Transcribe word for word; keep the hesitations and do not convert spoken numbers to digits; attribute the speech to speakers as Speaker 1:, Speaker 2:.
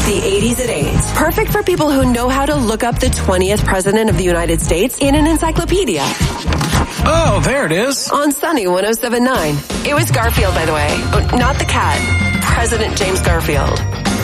Speaker 1: The eighties at eight. Perfect for people who know how to look up the twentieth president of the United States in an encyclopedia.
Speaker 2: Oh, there it is.
Speaker 1: On Sunny one oh seven point nine. It was Garfield, by the way. Oh, not the cat. President James Garfield.